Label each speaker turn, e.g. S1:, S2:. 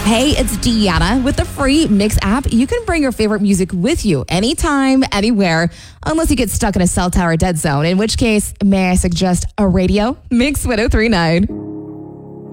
S1: Hey, it's Deanna. With the free Mix app, you can bring your favorite music with you anytime, anywhere, unless you get stuck in a cell tower dead zone, in which case, may I suggest a radio? Mix 1039.